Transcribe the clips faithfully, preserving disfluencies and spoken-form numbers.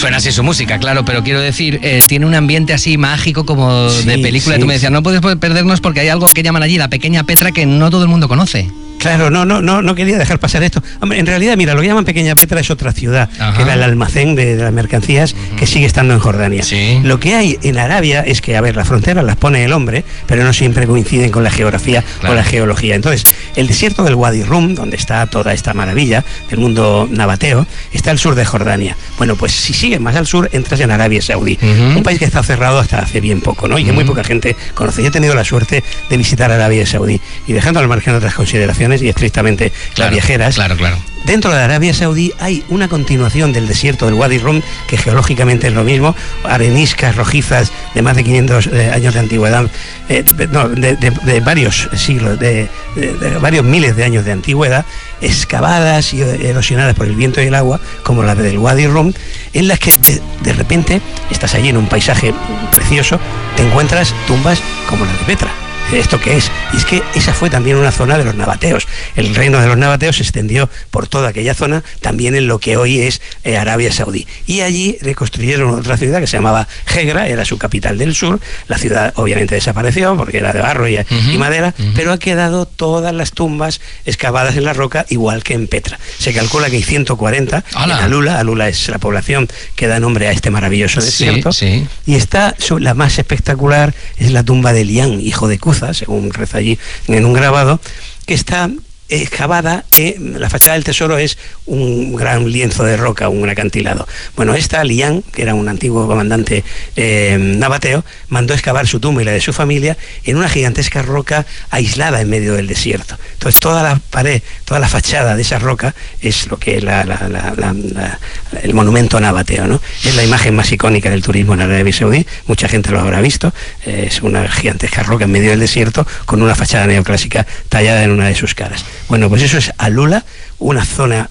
Suena así su música, claro, pero quiero decir, eh, tiene un ambiente así mágico como sí, de película. Sí. Tú me decías, no puedes perdernos porque hay algo que llaman allí la Pequeña Petra que no todo el mundo conoce. Claro, no, no, no, no quería dejar pasar esto. Hombre, en realidad, mira, lo que llaman Pequeña Petra es otra ciudad, Ajá. que era el almacén de, de las mercancías, uh-huh. que sigue estando en Jordania. Sí. Lo que hay en Arabia es que, a ver, las fronteras las pone el hombre, pero no siempre coinciden con la geografía claro. o la geología. Entonces, el desierto del Wadi Rum, donde está toda esta maravilla del mundo nabateo, está al sur de Jordania. Bueno, pues si sigues más al sur, entras en Arabia Saudí, uh-huh. un país que está cerrado hasta hace bien poco, ¿no? Y que uh-huh. muy poca gente conoce. Yo he tenido la suerte de visitar Arabia Saudí, y dejando al margen otras consideraciones, y estrictamente claro, las viajeras, claro, claro. dentro de Arabia Saudí hay una continuación del desierto del Wadi Rum, que geológicamente es lo mismo, areniscas rojizas de más de quinientos eh, años de antigüedad, eh, no, de, de, de varios siglos, de, de, de varios miles de años de antigüedad, excavadas y erosionadas por el viento y el agua, como la del Wadi Rum, en las que de, de repente estás allí en un paisaje precioso, te encuentras tumbas como la de Petra. ¿Esto qué es? Y es que esa fue también una zona de los nabateos. El reino de los nabateos se extendió por toda aquella zona, también en lo que hoy es eh, Arabia Saudí. Y allí reconstruyeron otra ciudad que se llamaba Hegra, era su capital del sur. La ciudad obviamente desapareció porque era de barro y, uh-huh, y madera, uh-huh. pero ha quedado todas las tumbas excavadas en la roca, igual que en Petra. Se calcula que hay ciento cuarenta ¡Hola! En Alula. Alula es la población que da nombre a este maravilloso desierto. Sí, sí. Y está, la más espectacular es la tumba de Lián, hijo de Cuza, según reza allí en un grabado, que está excavada, eh, la fachada del tesoro es un gran lienzo de roca, un acantilado. Bueno, esta Lián, que era un antiguo comandante eh, nabateo, mandó excavar su tumba y la de su familia en una gigantesca roca aislada en medio del desierto. Entonces toda la pared, toda la fachada de esa roca es lo que es la, la, la, la, la, el monumento nabateo, ¿no? Es la imagen más icónica del turismo en Arabia Saudí, mucha gente lo habrá visto, eh, es una gigantesca roca en medio del desierto con una fachada neoclásica tallada en una de sus caras. Bueno, pues eso es Alula, una zona,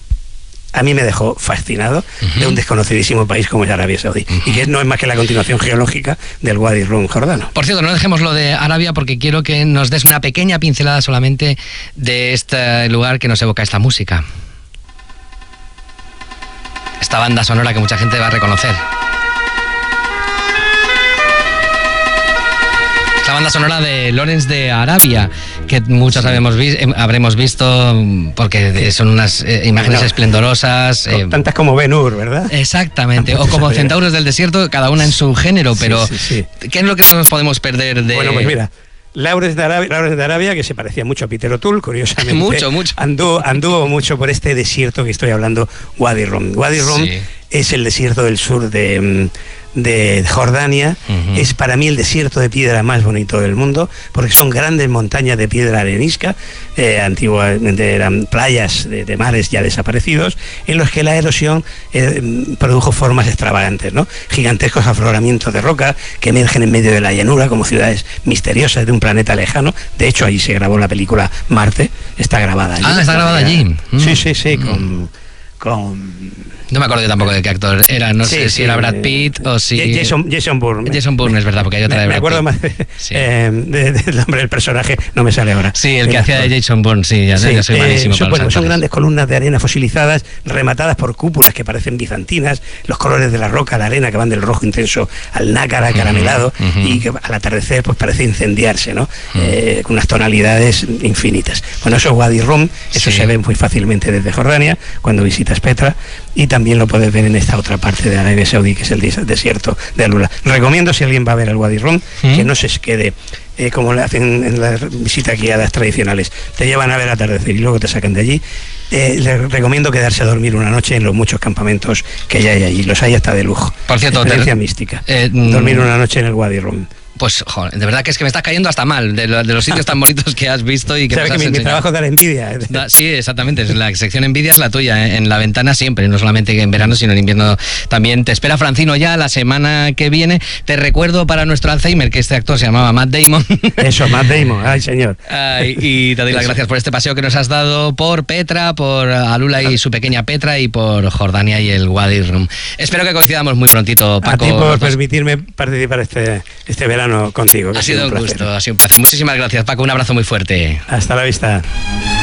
a mí me dejó fascinado, uh-huh. de un desconocidísimo país como es Arabia Saudí, uh-huh. y que no es más que la continuación geológica del Wadi Rum jordano. Por cierto, no dejemos lo de Arabia porque quiero que nos des una pequeña pincelada solamente de este lugar que nos evoca esta música. Esta banda sonora que mucha gente va a reconocer. La banda sonora de Lawrence de Arabia, que muchos habemos vi habremos visto porque son unas eh, imágenes bueno, esplendorosas. Eh, tantas como Ben-Hur, ¿verdad? Exactamente, o como Centauros del Desierto, cada una en su género, pero sí, sí, sí. ¿qué es lo que nos podemos perder de...? Bueno, pues mira, Lawrence de Arabia, Lawrence de Arabia, que se parecía mucho a Peter O'Toole, curiosamente. mucho, mucho. Anduvo, anduvo mucho por este desierto que estoy hablando, Wadi Rum. Wadi Rum sí. es el desierto del sur de... de Jordania, uh-huh. es para mí el desierto de piedra más bonito del mundo, porque son grandes montañas de piedra arenisca, eh, antiguamente eran playas de, de mares ya desaparecidos, en los que la erosión eh, produjo formas extravagantes, ¿no? Gigantescos afloramientos de roca que emergen en medio de la llanura como ciudades misteriosas de un planeta lejano. De hecho, ahí se grabó la película Marte, está grabada allí. Ah, está grabada allí. Sí, sí, sí, mm. con... con No me acuerdo yo tampoco de qué actor era, no sí, sé sí, si era Brad Pitt o si... Jason, Jason Bourne. Jason Bourne, es verdad, porque hay otra me, de Brad Me acuerdo Pitt. más de, sí. eh, de, del nombre del personaje, no me sale ahora. Sí, el que eh, hacía de Jason Bourne, sí, ya, sí, ya soy malísimo. Eh, son, bueno, son grandes columnas de arena fosilizadas, rematadas por cúpulas que parecen bizantinas, los colores de la roca, la arena, que van del rojo intenso al nácar, caramelado, uh-huh, uh-huh. y que al atardecer pues parece incendiarse, ¿no? Uh-huh. eh, con unas tonalidades infinitas. Bueno, eso es Wadi Rum, eso sí. se ve muy fácilmente desde Jordania, cuando visitas Petra, y también lo puedes ver en esta otra parte de Arabia Saudí, que es el desierto de Alula. Recomiendo, si alguien va a ver el Wadi Rum, ¿Mm? que no se quede eh, como le hacen en las visitas guiadas tradicionales. Te llevan a ver atardecer y luego te sacan de allí. Eh, les recomiendo quedarse a dormir una noche en los muchos campamentos que ya hay allí. Los hay hasta de lujo. Por cierto, experiencia te... mística. Eh, dormir una noche en el Wadi Rum. Pues, joder, de verdad que es que me estás cayendo hasta mal de, lo, de los sitios tan bonitos que has visto y que ¿Sabes nos has que mi, enseñado? mi trabajo da la envidia? Da, sí, exactamente. La sección envidia es la tuya, ¿eh? En la ventana siempre, no solamente en verano, sino en invierno también. Te espera Francino ya la semana que viene. Te recuerdo para nuestro Alzheimer que este actor se llamaba Matt Damon. Eso, Matt Damon, ay señor. Ay, y te doy las gracias por este paseo que nos has dado por Petra, por Alula y su pequeña Petra, y por Jordania y el Wadi Rum. Espero que coincidamos muy prontito, Paco. A ti por permitirme participar este, este verano contigo. Ha sido un, un gusto, ha sido un placer. Muchísimas gracias, Paco. Un abrazo muy fuerte. Hasta la vista.